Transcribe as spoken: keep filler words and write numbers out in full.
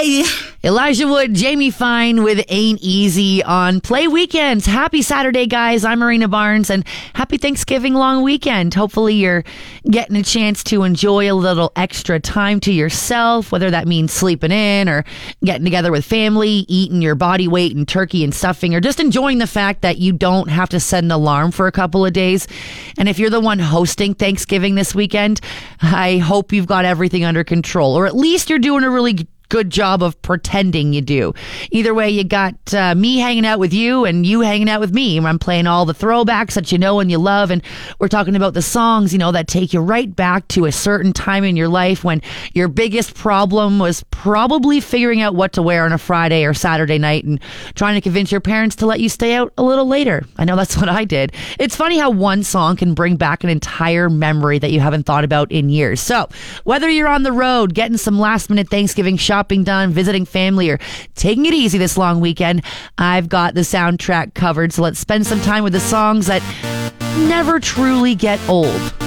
Hey. Elijah Wood, Jamie Fine with Ain't Easy on Play Weekends. Happy Saturday, guys. I'm Marina Barnes, and happy Thanksgiving long weekend. Hopefully you're getting a chance to enjoy a little extra time to yourself, whether that means sleeping in or getting together with family, eating your body weight in turkey and stuffing, or just enjoying the fact that you don't have to set an alarm for a couple of days. And if you're the one hosting Thanksgiving this weekend, I hope you've got everything under control, or at least you're doing a really good job of pretending you do. Either way, you got uh, me hanging out with you and you hanging out with me. I'm playing all the throwbacks that you know and you love, and we're talking about the songs, you know, that take you right back to a certain time in your life when your biggest problem was probably figuring out what to wear on a Friday or Saturday night and trying to convince your parents to let you stay out a little later. I know that's what I did. It's funny how one song can bring back an entire memory that you haven't thought about in years. So whether you're on the road, getting some last minute Thanksgiving shopping Shopping done, visiting family, or taking it easy this long weekend, I've got the soundtrack covered. So let's spend some time with the songs that never truly get old.